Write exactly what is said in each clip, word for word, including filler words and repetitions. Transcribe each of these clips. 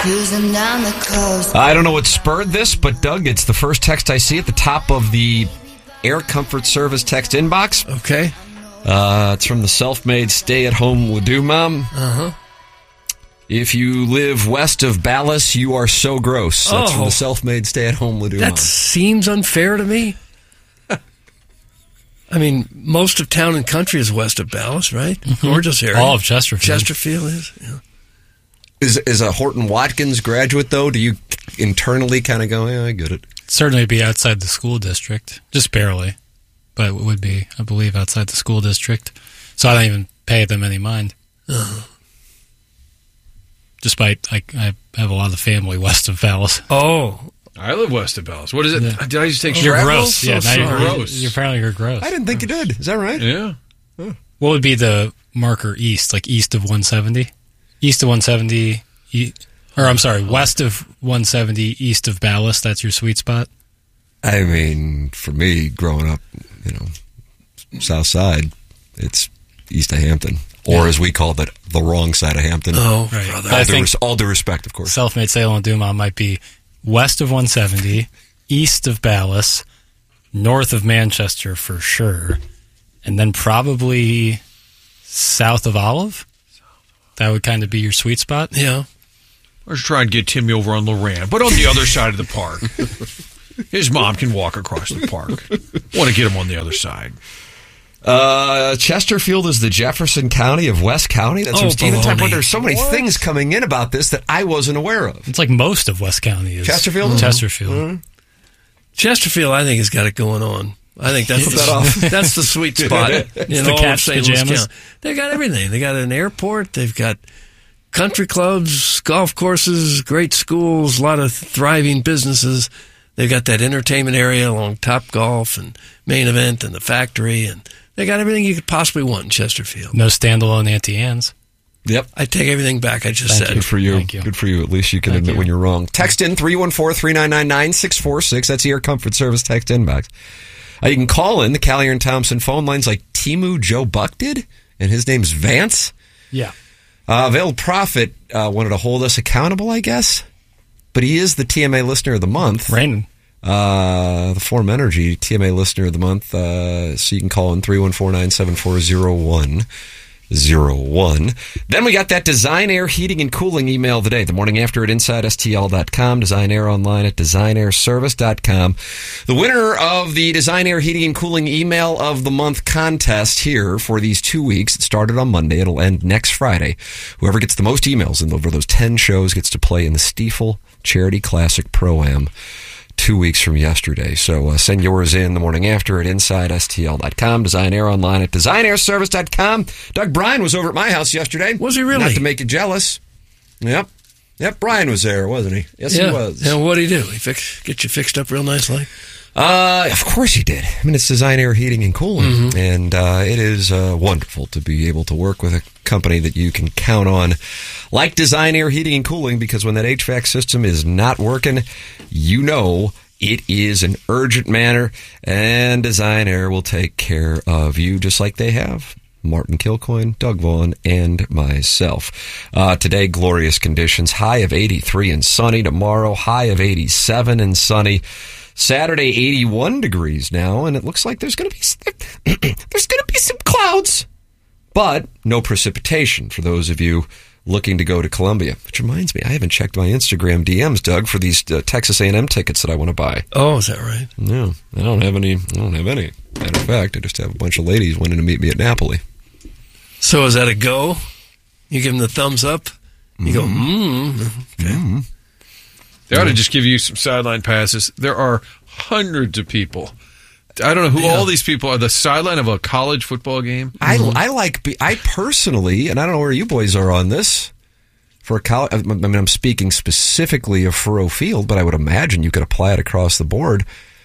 cruising down the coast. I don't know what spurred this, but Doug, it's the first text I see at the top of the Air Comfort Service text inbox. Okay. Uh, it's from the self-made stay-at-home Ladue mom. Uh-huh. If you live west of Ballas, you are so gross. That's Oh. from the self-made stay-at-home Ladue That mom. seems unfair to me. I mean, most of Town and Country is west of Ballas, right? Mm-hmm. Gorgeous area. All of Chesterfield. Chesterfield is, yeah. Is is a Horton Watkins graduate, though? Do you internally kind of go, yeah, I get it? Certainly be outside the school district, just barely, but it would be, I believe, outside the school district. So I don't even pay them any mind. Uh-huh. Despite I, I have a lot of family west of Ballas. Oh, I live west of Ballas. What is it? Yeah. Did I just take You're Shrapnel? gross. So Yeah, now you're sorry. gross. You're apparently you're gross. I didn't think you did. Is that right? Yeah. Huh. What would be the marker east, like east of one seventy? East of one seventy, e- or I'm sorry, west of one seventy, east of Ballas. That's your sweet spot? I mean, for me, growing up, you know, south side, it's east of Hampton. Or Yeah. as we called it, the wrong side of Hampton. oh, Right. brother. I All, due, think- res- all due respect, of course. Self-made Salem Duma might be west of one seventy, east of Ballas, north of Manchester for sure, and then probably south of Olive. That would kind of be your sweet spot. Yeah. Or just try and get Timmy over on Loran, but on the other side of the park. His mom can walk across the park. Want to get him on the other side. Uh, Chesterfield is the Jefferson County of West County. That's Oh, from Stephen baloney. Type. There's so many things coming in about this that I wasn't aware of. It's like most of West County is Chesterfield? Chesterfield. Mm-hmm. Chesterfield, I think, has got it going on. I think that's Flip the, that off. that's the sweet spot in the all of cat's Saint Louis pajamas. County. They got everything. They got an airport. They've got country clubs, golf courses, great schools, a lot of thriving businesses. They've got that entertainment area along Top Golf and Main Event and the factory, and they got everything you could possibly want in Chesterfield. No standalone Auntie Anne's. Yep. I take everything back I just Thank said. Good for you. Thank you. Good for you. At least you can Thank admit you. when you're wrong. Text in three one four, three nine nine, nine six four six. That's the Air Comfort Service text inbox. Uh, you can call in the Callier and Thompson phone lines like Timu Joe Buck did, and his name's Vance. Yeah. Uh, Veiled Prophet uh, wanted to hold us accountable, I guess, but he is the T M A Listener of the Month. Rainin. Uh, the Form Energy T M A Listener of the Month. Uh, so you can call in three one four, nine seven four, zero one zero one. Then we got that Design Air Heating and Cooling email today, the morning after at inside S T L dot com, Design Air online at design air service dot com. The winner of the Design Air Heating and Cooling Email of the Month contest here for these two weeks. It started on Monday. It'll end next Friday. Whoever gets the most emails in over those ten shows gets to play in the Stiefel Charity Classic Pro-Am two weeks from yesterday. So uh, send yours in the morning after at inside S T L dot com, Design Air online at design air service dot com. Doug Bryan was over at my house yesterday. Was he really? Not to make you jealous. Yep. Yep, Brian was there, wasn't he? Yes, yeah. he was. And what did he do? He fix, get you fixed up real nice like? Uh, of course he did. I mean, it's Design Air Heating and Cooling, Mm-hmm. and uh, it is uh, wonderful to be able to work with a company that you can count on, like Design Air Heating and Cooling, because when that H V A C system is not working, you know it is an urgent matter, and Design Air will take care of you just like they have. Martin Kilcoyne, Doug Vaughn, and myself. Uh, today, glorious conditions. High of eighty-three and sunny. Tomorrow, high of eighty-seven and sunny. Saturday, eighty-one degrees now, and it looks like there's going to be there's going to be some clouds, but no precipitation for those of you looking to go to Columbia. Which reminds me, I haven't checked my Instagram D Ms, Doug, for these uh, Texas A and M tickets that I want to buy. Oh, is that right? No, I don't have any. I don't have any. Matter of fact, I just have a bunch of ladies wanting to meet me at Napoli. So is that a go? You give them the thumbs up? You go, mm. Okay. Mm-hmm. They ought to just give you some sideline passes. There are hundreds of people. I don't know who Yeah. all these people are. The sideline of a college football game. I, I like, be- I personally, and I don't know where you boys are on this, for a college, I mean, I'm speaking specifically of Faurot Field, but I would imagine you could apply it across the board.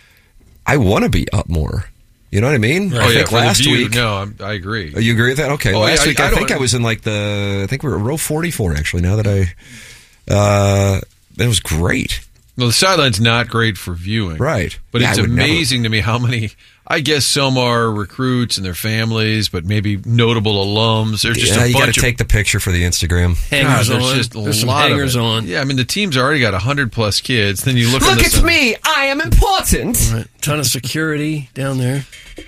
I want to be up more. You know what I mean? Oh, I yeah, think for the last view, week. No, I'm, I agree. Oh, you agree with that? Okay. Oh, last yeah, week, I- I, I think don't- I was in like the, I think we were row forty-four, actually, now that I, uh, it was great. Well, the sideline's not great for viewing. Right. But Yeah, it's I would never- amazing to me how many, I guess some are recruits and their families, but maybe notable alums. There's just yeah, a you got bunch to of take the picture for the Instagram. Hangers God, there's on. just a There's some lot hangers of it. on. Yeah, I mean, the team's already got one hundred plus kids. Then you look, on Look, the it's side- me. I am important. Right. Ton of security down there.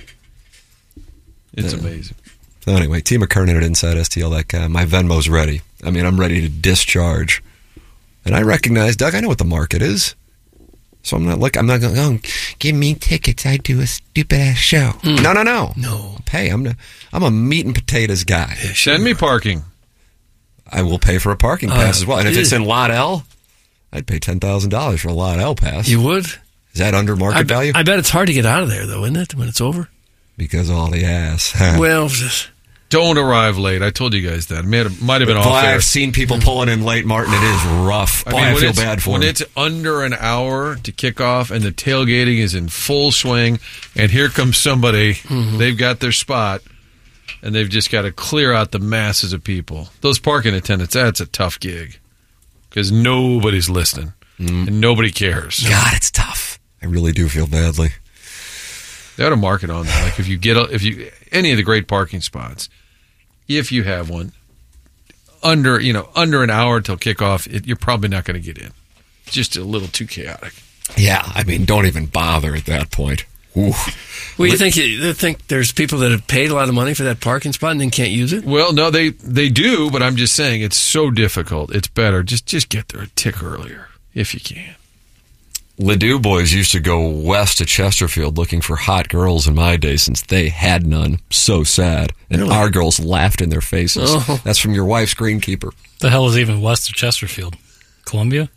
It's amazing. So anyway, T. McKernan at Inside S T L dot com. My Venmo's ready. I mean, I'm ready to discharge. And I recognize, Doug, I know what the market is. So I'm not look. I'm not going, oh, give me tickets. I do a stupid-ass show. No, no, no. No. Pay. I'm, a, I'm a meat and potatoes guy. Send me parking. I will pay for a parking pass Uh, as well. And if yeah. it's in Lot L, I'd pay ten thousand dollars for a Lot L pass. You would? Is that under market I, value? I bet it's hard to get out of there, though, isn't it, when it's over? Because all the ass. Well, just, Don't arrive late. I told you guys that. It might have, might have been Boy, off air. I've seen people pulling in late, Martin. It is rough. Boy, I, when feel it's, bad for when them. it's under an hour to kick off and the tailgating is in full swing, and here comes somebody. Mm-hmm. They've got their spot, and they've just got to clear out the masses of people. Those parking attendants, that's a tough gig because nobody's listening Mm. and nobody cares. God, it's tough. I really do feel badly. They ought to market on that. Like if you get a, if you any of the great parking spots, if you have one under you know under an hour till kickoff, it, you're probably not going to get in. It's just a little too chaotic. Yeah, I mean, don't even bother at that point. Ooh. well, you think, you think there's people that have paid a lot of money for that parking spot and then can't use it? Well, no, they they do, but I'm just saying it's so difficult. It's better just just get there a tick earlier if you can. Ladue boys used to go west to Chesterfield looking for hot girls in my day since they had none. So sad. And Really? our girls laughed in their faces. Oh. That's from your wife's greenkeeper. The hell is even west of Chesterfield? Columbia?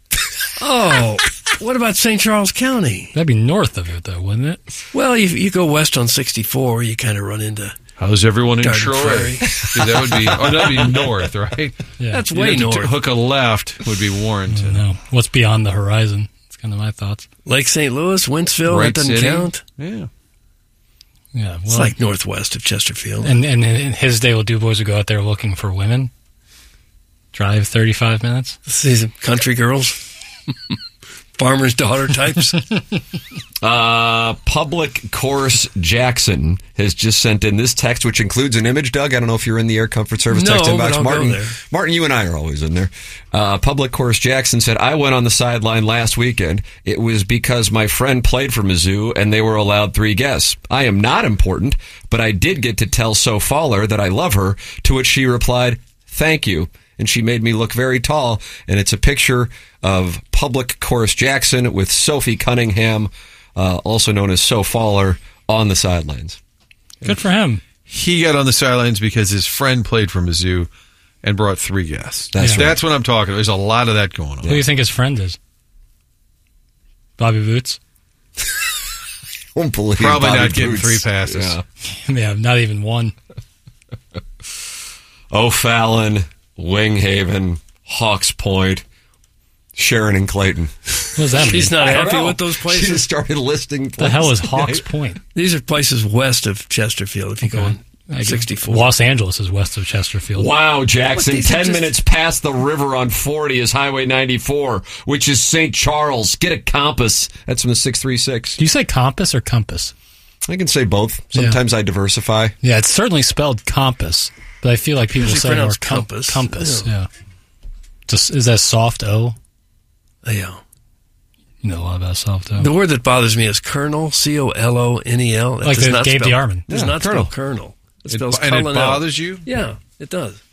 Oh, what about Saint Charles County? That'd be north of it, though, wouldn't it? Well, you, you go west on sixty-four, you kind of run into... How's everyone in Garden Troy? Prairie. 'Cause that would be oh, that'd be north, right? Yeah. That's You'd way have to north. t- hook a left would be Warrenton. No. What's beyond the horizon? That's kind of my thoughts. Lake Saint Louis, Wentzville, Wright that doesn't City. count. Yeah. Yeah. It's Well, like northwest of Chesterfield. and, and in his day, Du Bois would go out there looking for women. Drive thirty-five minutes. See some country girls, farmer's daughter types. Uh, Public Course Jackson has just sent in this text, which includes an image. Doug, I don't know if you're in the Air Comfort Service No, text but inbox. I'll go Martin, there. Martin, you and I are always in there. Uh, Public Course Jackson said, I went on the sideline last weekend. It was because my friend played for Mizzou and they were allowed three guests. I am not important, but I did get to tell So Fowler that I love her, to which she replied, thank you. And she made me look very tall. And it's a picture of Public Course Jackson with Sophie Cunningham, uh, also known as So Fowler, on the sidelines. Good for him. He got on the sidelines because his friend played for Mizzou and brought three guests. That's Yeah. That's what I'm talking about. There's a lot of that going on. Who do you think his friend is? Bobby Boots? Won't believe Probably Bobby not getting Boots. three passes. Yeah. Yeah, not even one. O'Fallon, Winghaven, Hawks Point, Sharon and Clayton. What does that mean? She's not I don't happy know. with those She places. just started listing What the hell is places. Hawks Point? These are places west of Chesterfield. If you go on I- sixty-four, Los Angeles is west of Chesterfield. Wow, Jackson. What, these are Ten just- minutes past the river on forty is Highway ninety-four, which is Saint Charles. Get a compass. That's from the six three six. Do you say compass or compass? I can say both. Sometimes I diversify. Yeah, it's certainly spelled compass, but I feel like people Usually say more pronounced com- compass. Compass, Yeah. yeah. Just, is that soft O? yeah. You know a lot about soft O. The word that bothers me is colonel, C O L O N E L. It Like does the not Gabe spell- DeArmond. Does Yeah, not colonel. spell colonel. It It- spells and it colonel. bothers you? Yeah, it does.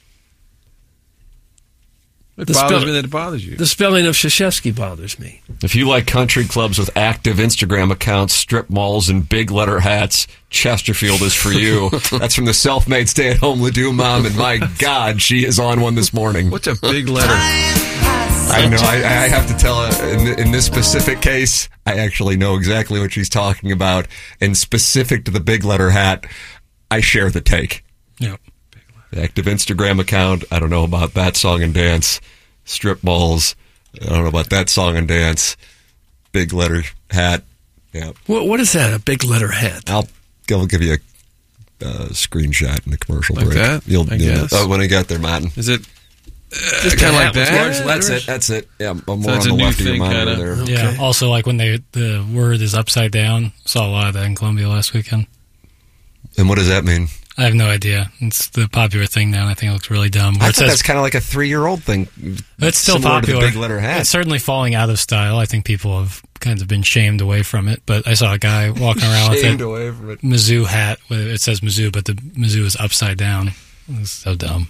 It The bothers spell- me that it bothers you. The spelling of Krzyzewski bothers me. If you like country clubs with active Instagram accounts, strip malls, and big letter hats, Chesterfield is for you. That's from the self-made stay-at-home Ladue mom, and my God, she is on one this morning. What's a big letter? I know. I, I have to tell her, in, in this specific case, I actually know exactly what she's talking about. And specific to the big letter hat, I share the take. Yeah. The active Instagram account, I don't know about that song and dance. Strip malls, I don't know about that song and dance. Big letter hat. Yeah. What, what is that? A big letter hat? I'll, I'll give you a uh, screenshot in the commercial Like break. that? You'll, I you'll guess. oh, when I get there, Martin. Is it Just kind of like hat with that. large That's letters? it. That's it. Yeah, more So that's on a the new left of your thing, monitor kinda. there. Okay. Yeah. Also, like when they the word is upside down. Saw a lot of that in Columbia last weekend. And what does that mean? I have no idea. It's the popular thing now, and I think it looks really dumb. Where I it thought says that's kind of like a three-year-old thing. it's still similar popular. to the big letter hat. It's certainly falling out of style. I think people have kind of been shamed away from it. But I saw a guy walking around with Shamed a away from it. Mizzou hat. With it says Mizzou, but the Mizzou is upside down. It's so dumb.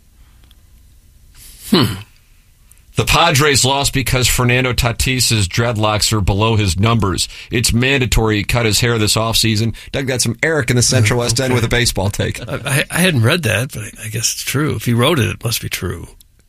The Padres lost because Fernando Tatis's dreadlocks are below his numbers. It's mandatory he cut his hair this offseason. Doug got some Eric in the Central West End with a baseball take. I, I, I hadn't read that, but I, I guess it's true. If he wrote it, it must be true.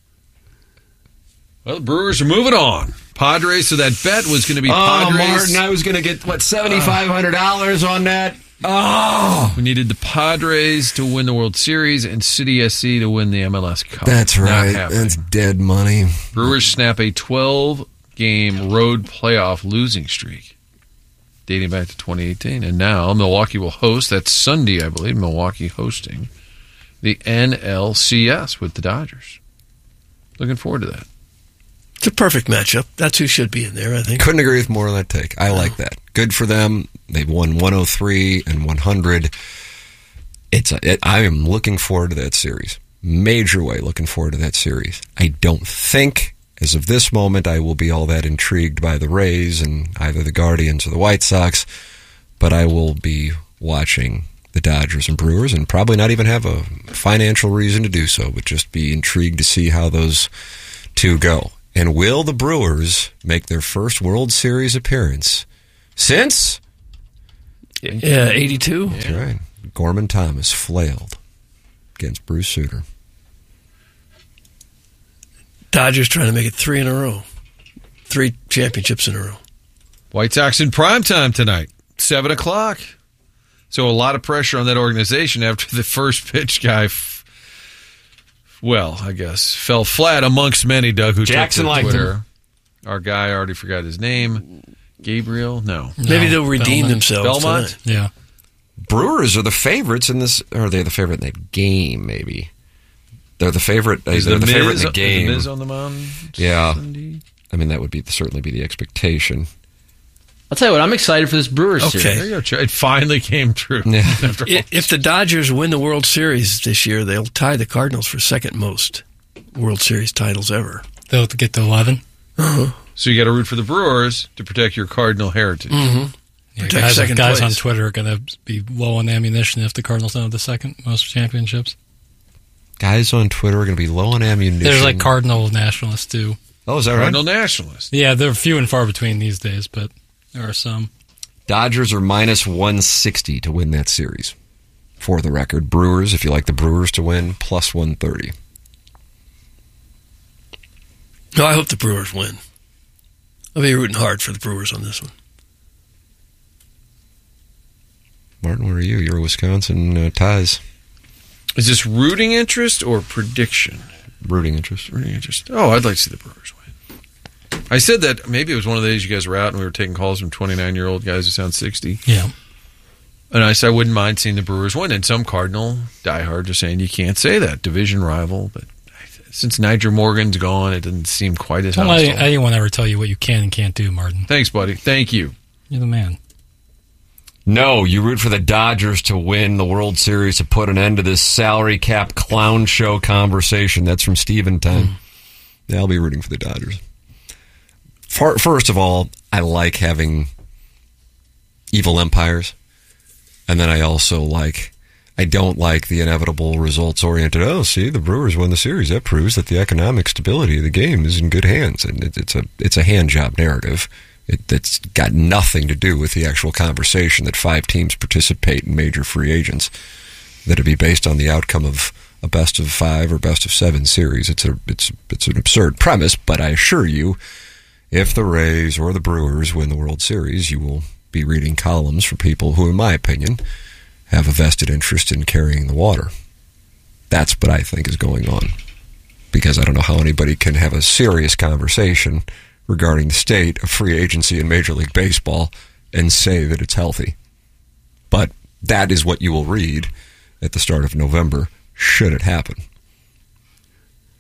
Well, the Brewers are moving on. Padres, so that bet was going to be Oh, Padres. Martin, I was going to get, what, seven thousand five hundred dollars on that? Oh! We needed the Padres to win the World Series and City S C to win the M L S Cup. That's Not right. happening. That's dead money. Brewers snap a twelve-game road playoff losing streak dating back to twenty eighteen. And now Milwaukee will host, that's Sunday, I believe, Milwaukee hosting the N L C S with the Dodgers. Looking forward to that. It's a perfect matchup. That's who should be in there, I think. Couldn't agree with more on that take. I like that. Good for them. They've won one oh three and one hundred. It's a, it, I am looking forward to that series. Major way looking forward to that series. I don't think, as of this moment, I will be all that intrigued by the Rays and either the Guardians or the White Sox, but I will be watching the Dodgers and Brewers and probably not even have a financial reason to do so, but just be intrigued to see how those two go. And will the Brewers make their first World Series appearance since? Yeah, eighty-two. That's right. Gorman Thomas flailed against Bruce Sutter. Dodgers trying to make it three in a row. Three championships in a row. White Sox in primetime tonight, seven o'clock. So a lot of pressure on that organization after the first pitch guy, f- well, I guess, fell flat amongst many, Doug, who Jackson took to liked Twitter. him. Our guy, I already forgot his name. Gabriel? No. Maybe No, they'll redeem Belmont. themselves Belmont? tonight. Yeah. Brewers are the favorites in this, or are they the favorite in that game, maybe? They're the favorite. Is they're the, Miz, favorite in the is game. the Miz on the mound? Yeah. Sunday? I mean, that would be certainly be the expectation. I'll tell you what, I'm excited for this Brewers Okay. series. There you go. Ch- It finally came true. Yeah. After all. I- If the Dodgers win the World Series this year, they'll tie the Cardinals for second most World Series titles ever. They'll get to eleven. So you got to root for the Brewers to protect your Cardinal heritage. Yeah, Protect guys second guys place. on Twitter are going to be low on ammunition if the Cardinals don't have the second most championships. Guys on Twitter are going to be low on ammunition. There's like Cardinal nationalists too. Oh, is that right? Cardinal Nationalist. Yeah, they're few and far between these days, but there are some. Dodgers are minus one sixty to win that series. For the record, Brewers, if you like the Brewers to win, plus one thirty. No, I hope the Brewers win. I'll be rooting hard for the Brewers on this one. Martin, where are you? You're a Wisconsin uh, ties. Is this rooting interest or prediction? Rooting interest. Rooting interest. Oh, I'd like to see the Brewers win. I said that maybe it was one of the days you guys were out and we were taking calls from twenty-nine-year-old guys who sound sixty. Yeah. And I said I wouldn't mind seeing the Brewers win. And some Cardinal diehards are saying you can't say that. Division rival. But since Nigel Morgan's gone, it doesn't seem quite as Don't let hostile. anyone ever tell you what you can and can't do, Martin. Thanks, buddy. Thank you. You're the man. No, you root for the Dodgers to win the World Series to put an end to this salary cap clown show conversation. That's from Steven Time. Mm. Yeah, I'll be rooting for the Dodgers. For, first of all, I like having evil empires. And then I also like, I don't like the inevitable results-oriented, oh, see, the Brewers won the series. That proves that the economic stability of the game is in good hands. And it, it's a it's a hand job narrative. It, it's got nothing to do with the actual conversation that five teams participate in major free agents that would be based on the outcome of a best of five or best of seven series. It's a it's it's an absurd premise, but I assure you, if the Rays or the Brewers win the World Series, you will be reading columns for people who, in my opinion, have a vested interest in carrying the water. That's what I think is going on. Because I don't know how anybody can have a serious conversation regarding the state of free agency in Major League Baseball and say that it's healthy. But that is what you will read at the start of November, should it happen.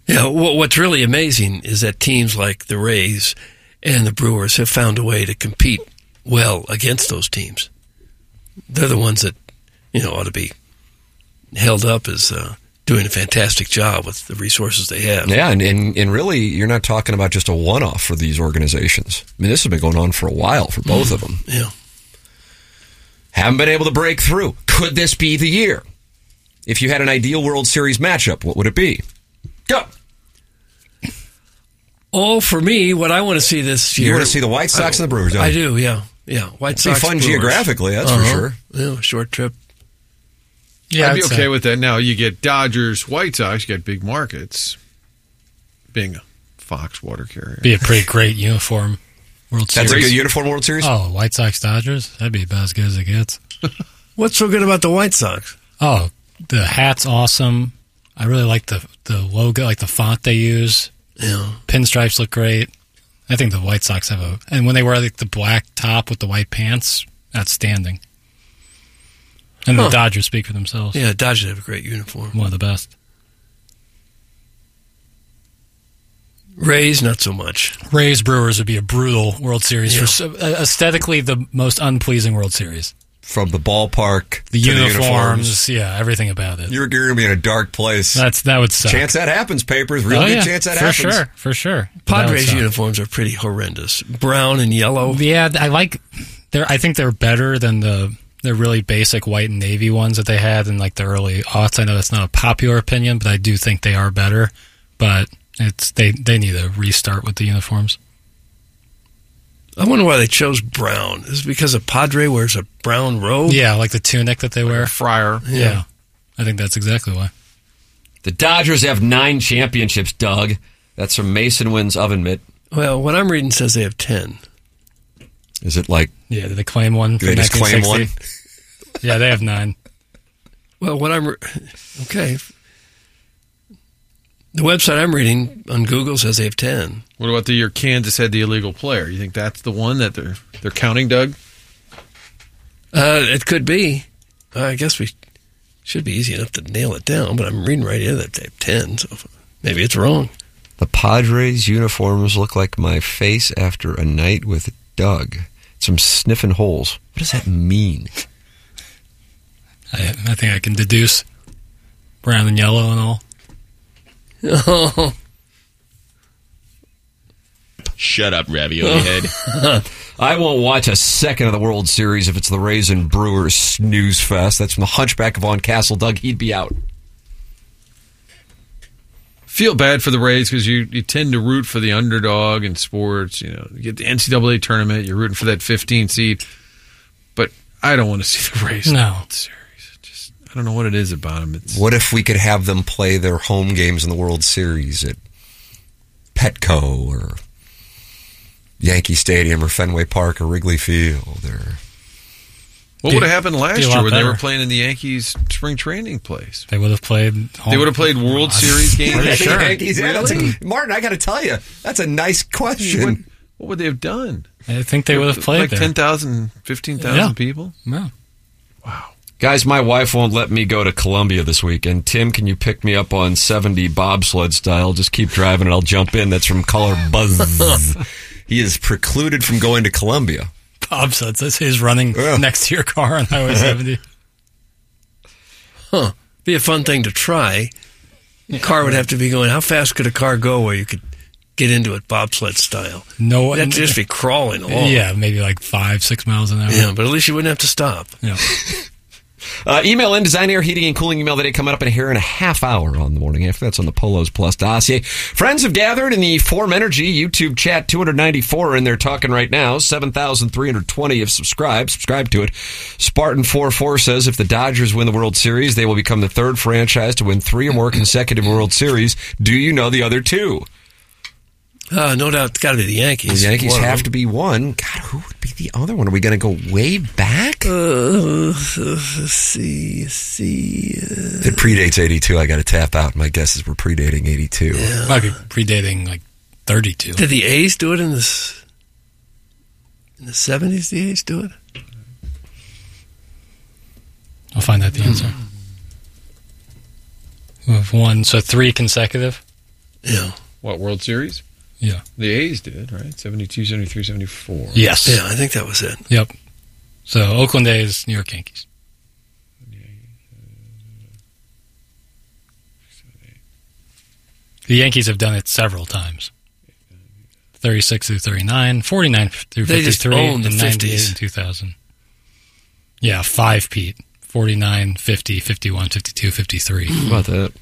Yeah, what, what's really amazing is that teams like the Rays and the Brewers have found a way to compete well against those teams. They're the ones that, you know, ought to be held up as uh, doing a fantastic job with the resources they have. Yeah, and, and and really, you're not talking about just a one-off for these organizations. I mean, this has been going on for a while for both mm, of them. Yeah. Haven't been able to break through. Could this be the year? If you had an ideal World Series matchup, what would it be? Go. Oh, for me, what I want to see this year... You want to see the White Sox and the Brewers, don't I you? do, yeah. Yeah, White It'd Sox, be fun Brewers. geographically, that's uh-huh. for sure. Yeah, short trip. Yeah, I'd be I'd okay say. with that. Now, you get Dodgers, White Sox, you get big markets. Being a Fox water carrier. Be a pretty great uniform World Series. That's a good uniform World Series? Oh, White Sox Dodgers? That'd be about as good as it gets. What's so good about the White Sox? Oh, the hat's awesome. I really like the the logo, like the font they use. Yeah. Pinstripes look great. I think the White Sox have a... And when they wear like the black top with the white pants, outstanding. And Huh. the Dodgers speak for themselves. Yeah, Dodgers have a great uniform. One of the best. Rays, not so much. Rays Brewers would be a brutal World Series. Yeah. For so- uh, aesthetically, the most unpleasing World Series. From the ballpark The to uniforms, the uniforms. yeah, everything about it. You're, you're going to be in a dark place. That's That would suck. Chance that happens, Papers. Real oh, good yeah, chance that for happens. sure, for sure. But that would Padres suck. uniforms are pretty horrendous. Brown and yellow. Yeah, I like. They're. I think they're better than the the really basic white and navy ones that they had in like the early aughts. I know that's not a popular opinion, but I do think they are better. But it's they they need a restart with the uniforms. I wonder why they chose brown. Is it because a Padre wears a brown robe? Yeah, like the tunic that they wear. Friar. Yeah. yeah, I think that's exactly why. The Dodgers have nine championships, Doug. That's from Mason Wynn's Oven Mitt. Well, what I'm reading says they have ten. Is it like... Yeah, did they claim one? Did they just claim one? Yeah, they have nine. Well, what I'm... Re- okay. The website I'm reading on Google says they have ten. What about the year Kansas had the illegal player? You think that's the one that they're they're counting, Doug? Uh, it could be. Uh, I guess we should be easy enough to nail it down, but I'm reading right here that they have ten, so maybe it's wrong. The Padres uniforms look like my face after a night with Doug. Some sniffing holes. What does that mean? I, I think I can deduce brown and yellow and all. Oh. Shut up, Ravioli Head. I won't watch a second of the World Series if it's the Rays and Brewers snooze fest. That's from the Hunchback of Von Castle. Doug, he'd be out. Feel bad for the Rays because you, you tend to root for the underdog in sports. You know, you get the N C double A tournament, you're rooting for that fifteen seed. But I don't want to see the Rays in the No. World Series. Just I don't know what it is about them. It's, What if we could have them play their home games in the World Series at Petco or Yankee Stadium or Fenway Park or Wrigley Field? Or what Be- would have happened be last a year lot when they were better. playing in the Yankees spring training place? They would have played. Home. They would have played World Series games. Pretty sure. Yankees, yeah, that's Really? a- Martin, I got to tell you, that's a nice question. What, what would they have done? I think they would have played like there. ten thousand, fifteen thousand Yeah. people? Yeah. Wow. Guys, my wife won't let me go to Columbia this weekend. Tim, can you pick me up on seventy bobsled style? Just keep driving and I'll jump in. That's from Color Buzz. He is precluded from going to Columbia. Bob says that's his running Yeah. next to your car on Highway seventy. Huh. Be a fun thing to try. The car would have to be going, how fast could a car go where you could get into it bobsled style? No, That'd just be crawling along. yeah, maybe like five, six miles an hour. Yeah, but at least you wouldn't have to stop. Yeah. Uh, email in Design Air Heating and Cooling email that coming up in here in a half hour on the morning after. That's on the Polos Plus dossier. Friends have gathered in the Form Energy YouTube chat. two hundred ninety-four are in there talking right now. seven thousand three hundred twenty have subscribed. Subscribe to it. Spartan forty-four says if the Dodgers win the World Series, they will become the third franchise to win three or more consecutive World Series. Do you know the other two? Uh, no doubt, it's got to be the Yankees. The Yankees One of have them. to be one. God, who would be the other one? Are we going to go way back? Uh, let's see, let's see. Uh, If it predates eighty-two, I got to tap out. My guess is we're predating eighty-two. Might be predating like thirty-two. did the A's do it in the s- in the seventies? The A's do it. I'll find out the answer. We have one, so three consecutive. Yeah. What, World Series? Yeah. The A's did, right? seventy-two, seventy-three, seventy-four. Yes. Yeah, I think that was it. Yep. So Oakland A's, New York Yankees. The Yankees have done it several times. thirty-six through thirty-nine, forty-nine through They just fifty-three, owned the and ninety-eight fifties. and two thousand. Yeah, five, Pete. forty-nine, fifty, fifty-one, fifty-two, fifty-three. How about that?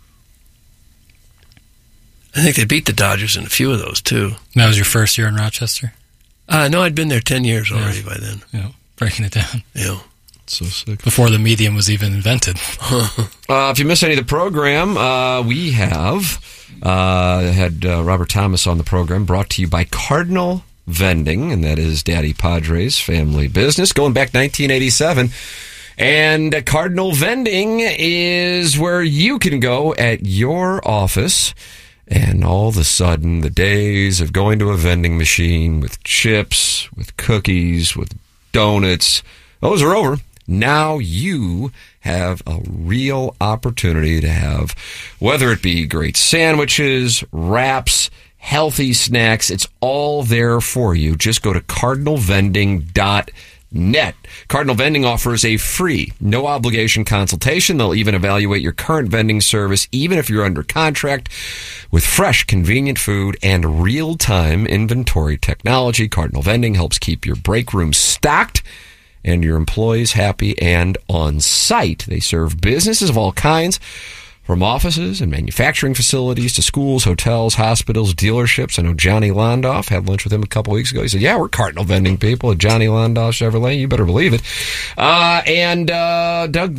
I think they beat the Dodgers in a few of those, too. That was your first year in Rochester? Uh, no, I'd been there ten years already by then. Yeah, breaking it down. Yeah. So sick. Before the medium was even invented. Uh, if you missed any of the program, uh, we have uh, had uh, Robert Thomas on the program, brought to you by Cardinal Vending, and that is Daddy Padre's family business, going back nineteen eighty-seven. And uh, Cardinal Vending is where you can go at your office, and all of a sudden, the days of going to a vending machine with chips, with cookies, with donuts, those are over. Now you have a real opportunity to have, whether it be great sandwiches, wraps, healthy snacks, it's all there for you. Just go to cardinal vending dot net. Cardinal Vending offers a free, no obligation consultation. They'll even evaluate your current vending service, even if you're under contract. With fresh, convenient food and real-time inventory technology, Cardinal Vending helps keep your break room stocked and your employees happy and on site. They serve businesses of all kinds, from offices and manufacturing facilities to schools, hotels, hospitals, dealerships. I know Johnny Londoff, had lunch with him a couple weeks ago. He said, yeah, we're Cardinal Vending people at Johnny Londoff Chevrolet. You better believe it. Uh, and uh, Doug,